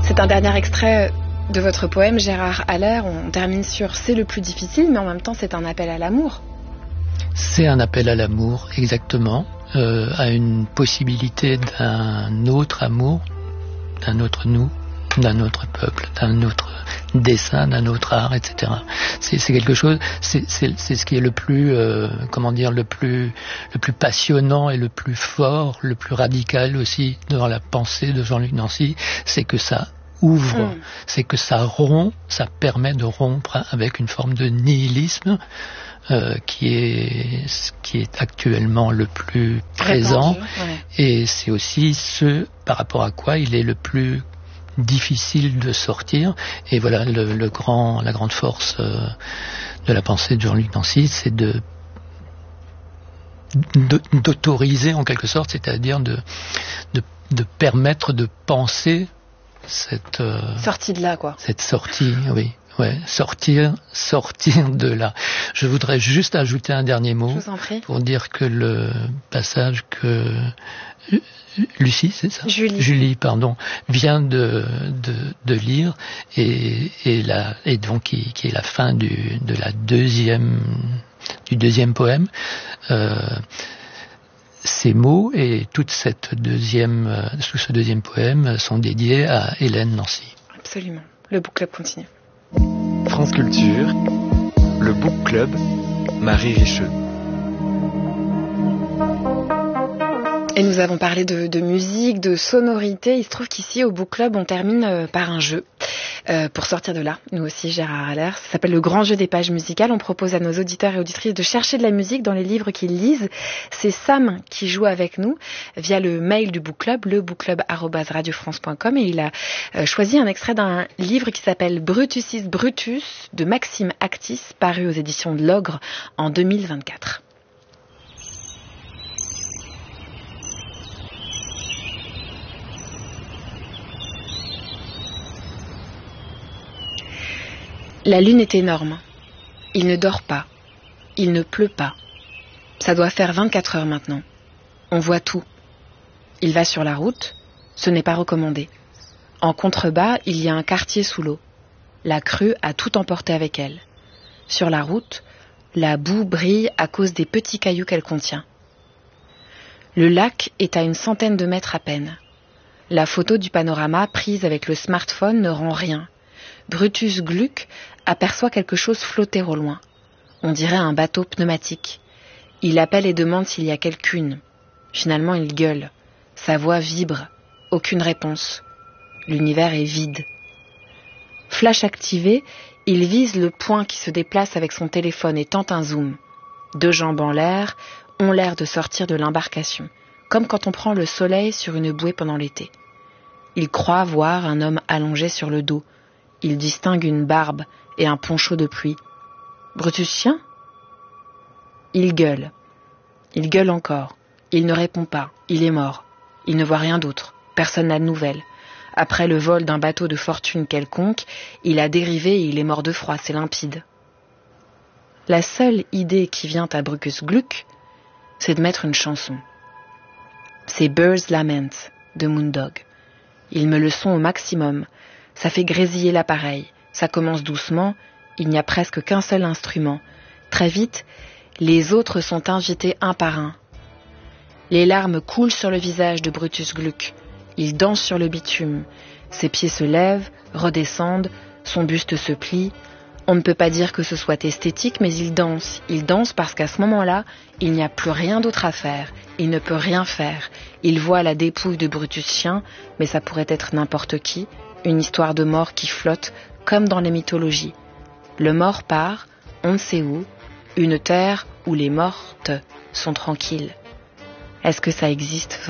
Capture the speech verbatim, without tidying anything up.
C'est un dernier extrait de votre poème, Gérard Haller. On termine sur « c'est le plus difficile », mais en même temps, c'est un appel à l'amour. C'est un appel à l'amour, exactement, euh, à une possibilité d'un autre amour, d'un autre nous, d'un autre peuple, d'un autre dessin, d'un autre art, et cetera. C'est, c'est quelque chose, c'est, c'est, c'est ce qui est le plus, euh, comment dire, le plus, le plus passionnant et le plus fort, le plus radical aussi dans la pensée de Jean-Luc Nancy, c'est que ça ouvre, mmh. c'est que ça rompt, ça permet de rompre avec une forme de nihilisme euh, qui est qui est actuellement le plus présent. Répandu, ouais. Et c'est aussi ce par rapport à quoi il est le plus difficile de sortir. Et voilà, le, le grand, la grande force euh, de la pensée de Jean-Luc Nancy, c'est de d'autoriser en quelque sorte, c'est-à-dire de de, de permettre de penser cette euh, sortie de là, quoi. Cette sortie, oui, ouais, sortir, sortir de là. Je voudrais juste ajouter un dernier mot pour dire que le passage que Lucie, c'est ça ? Julie. Julie, pardon, vient de de, de lire et et la et donc qui, qui est la fin du de la deuxième du deuxième poème. Euh, Ces mots et toute cette deuxième, euh, tout ce deuxième poème sont dédiés à Hélène Nancy. Absolument. Le Book Club continue. France Culture, le Book Club, Marie Richeux. Et nous avons parlé de, de musique, de sonorité. Il se trouve qu'ici, au Book Club, on termine euh, par un jeu. Euh, pour sortir de là, nous aussi, Gérard Haller. Ça s'appelle le grand jeu des pages musicales. On propose à nos auditeurs et auditrices de chercher de la musique dans les livres qu'ils lisent. C'est Sam qui joue avec nous via le mail du Book Club, le bookclub arobase radio france point com, et il a euh, choisi un extrait d'un livre qui s'appelle Brutusis Brutus de Maxime Actis, paru aux éditions de l'Ogre en deux mille vingt-quatre. La lune est énorme. Il ne dort pas. Il ne pleut pas. Ça doit faire vingt-quatre heures maintenant. On voit tout. Il va sur la route. Ce n'est pas recommandé. En contrebas, il y a un quartier sous l'eau. La crue a tout emporté avec elle. Sur la route, la boue brille à cause des petits cailloux qu'elle contient. Le lac est à une centaine de mètres à peine. La photo du panorama prise avec le smartphone ne rend rien. Brutus Gluck aperçoit quelque chose flotter au loin. On dirait un bateau pneumatique. Il appelle et demande s'il y a quelqu'une. Finalement, il gueule. Sa voix vibre. Aucune réponse. L'univers est vide. Flash activé, il vise le point qui se déplace avec son téléphone et tente un zoom. Deux jambes en l'air ont l'air de sortir de l'embarcation, comme quand on prend le soleil sur une bouée pendant l'été. Il croit voir un homme allongé sur le dos. Il distingue une barbe et un poncho de pluie. Brutusien ? Il gueule. Il gueule encore. Il ne répond pas. Il est mort. Il ne voit rien d'autre. Personne n'a de nouvelles. Après le vol d'un bateau de fortune quelconque, il a dérivé et il est mort de froid, c'est limpide. La seule idée qui vient à Brutus Gluck, c'est de mettre une chanson. C'est Bird's Lament de Moondog. Il me le son au maximum. Ça fait grésiller l'appareil. Ça commence doucement. Il n'y a presque qu'un seul instrument. Très vite, les autres sont invités un par un. Les larmes coulent sur le visage de Brutus Gluck. Il danse sur le bitume. Ses pieds se lèvent, redescendent, son buste se plie. On ne peut pas dire que ce soit esthétique, mais il danse. Il danse parce qu'à ce moment-là, il n'y a plus rien d'autre à faire. Il ne peut rien faire. Il voit la dépouille de Brutusien, mais ça pourrait être n'importe qui. Une histoire de mort qui flotte, comme dans les mythologies. Le mort part, on ne sait où, une terre où les mortes sont tranquilles. Est-ce que ça existe vraiment ?